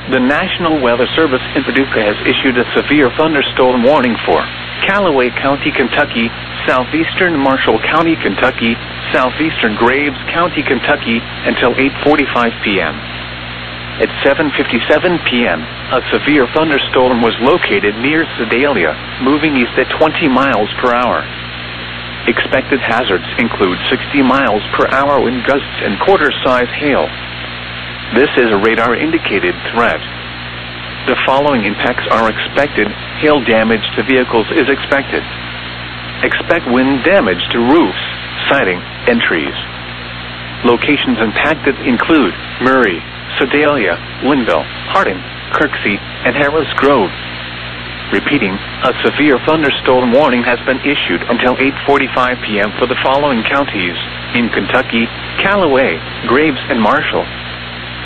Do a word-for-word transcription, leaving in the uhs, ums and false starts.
The National Weather Service in Paducah has issued a severe thunderstorm warning for Callaway County, Kentucky, southeastern Marshall County, Kentucky, southeastern Graves County, Kentucky, until eight forty-five p m At seven fifty-seven p m, a severe thunderstorm was located near Sedalia, moving east at twenty miles per hour. Expected hazards include sixty miles per hour wind gusts and quarter-size hail. This is a radar-indicated threat. The following impacts are expected. Hail damage to vehicles is expected. Expect wind damage to roofs, siding, and trees. Locations impacted include Murray, Sedalia, Linville, Hardin, Kirksey, and Harris Grove. Repeating, a severe thunderstorm warning has been issued until eight forty-five p m for the following counties in Kentucky: Callaway, Graves, and Marshall.